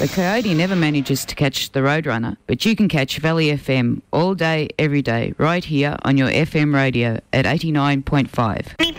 The Coyote never manages to catch the Roadrunner, but you can catch Valley FM all day, every day, right here on your FM radio at 89.5.